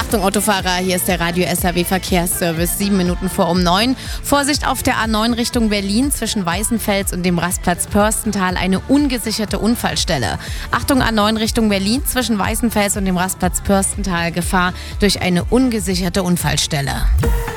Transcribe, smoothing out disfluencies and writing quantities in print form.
Achtung Autofahrer, hier ist der Radio SAW Verkehrsservice, 7 Minuten vor um 9. Vorsicht auf der A9 Richtung Berlin zwischen Weißenfels und dem Rastplatz Pörstental eine ungesicherte Unfallstelle. Achtung A9 Richtung Berlin zwischen Weißenfels und dem Rastplatz Pörstental, Gefahr durch eine ungesicherte Unfallstelle.